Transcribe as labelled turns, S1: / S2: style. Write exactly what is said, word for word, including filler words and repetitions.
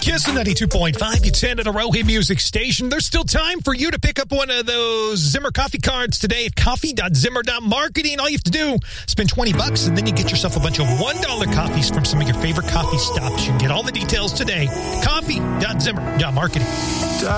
S1: Kiss ninety-two point five, it's ten at a Rohe Music Station. There's still time for you to pick up one of those Zimmer coffee cards today at coffee dot zimmer dot marketing. All you have to do, spend twenty bucks, and then you get yourself a bunch of one dollar coffees from some of your favorite coffee stops. You can get all the details today. coffee dot zimmer dot marketing.